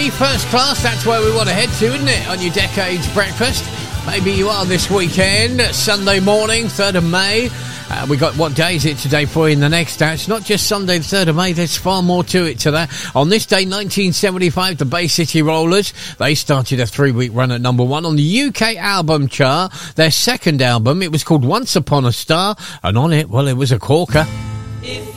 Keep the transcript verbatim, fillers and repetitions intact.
City, First Class, that's where we want to head to, isn't it, on your Decades Breakfast? Maybe you are this weekend, Sunday morning, third of May. Uh, we got, what day is it today for you in the next hour? It's not just Sunday the third of May, there's far more to it to that. On this day, nineteen seventy-five, the Bay City Rollers, they started a three-week run at number one on the U K album chart. Their second album, it was called Once Upon a Star, and on it, well, it was a corker. If